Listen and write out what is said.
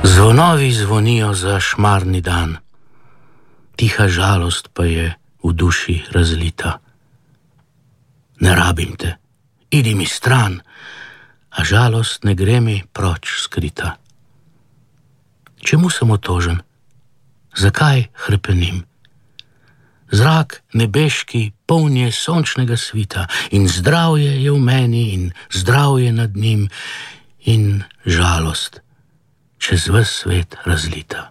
Zvonovi zvonijo za šmarni dan, tiha žalost pa je v duši razlita. Ne rabim te, idi mi stran, a žalost ne gre mi proč skrita. Čemu sem otožen? Zakaj hrepenim? Zrak nebeški poln je sončnega svita in zdravje je v meni in zdravje nad njim in žalost čez ves svet razlita.